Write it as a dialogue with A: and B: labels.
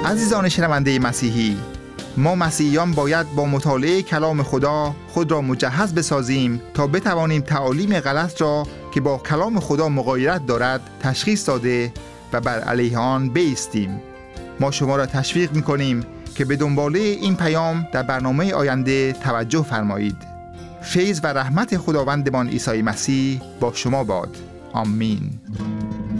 A: عزیزان شنونده مسیحی، ما مسیحیان باید با مطالعه کلام خدا خود را مجهز بسازیم تا بتوانیم تعالیم غلط را که با کلام خدا مغایرت دارد تشخیص داده و بر علیه آن بایستیم. ما شما را تشویق می‌کنیم که به دنباله این پیام در برنامه آینده توجه فرمایید. فیض و رحمت خداوندمان عیسی مسیح با شما باد. آمین.